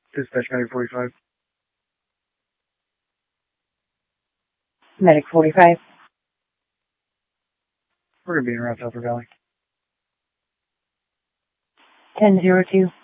Dispatch Medic 45. Medic 45. We're going to be in route to Upper Valley. 10-02.